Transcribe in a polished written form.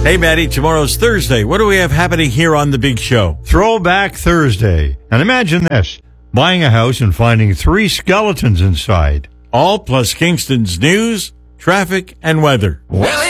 Hey, Maddie, tomorrow's Thursday. What do we have happening here on The Big Show? Throwback Thursday. And imagine this, buying a house and finding 3 skeletons inside. All plus Kingston's news, traffic, and weather. Well,